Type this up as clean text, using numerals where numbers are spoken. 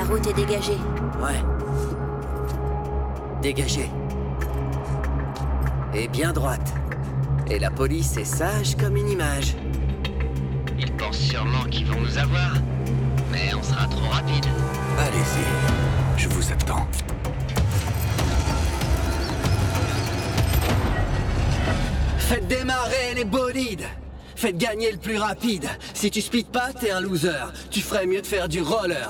route est dégagée. Ouais. Dégagée. Et bien droite. Et la police est sage comme une image. Ils pensent sûrement qu'ils vont nous avoir. Mais on sera trop rapide. Allez-y, je vous attends. Faites démarrer les bolides. Faites gagner le plus rapide. Si tu speeds pas, t'es un loser. Tu ferais mieux de faire du roller.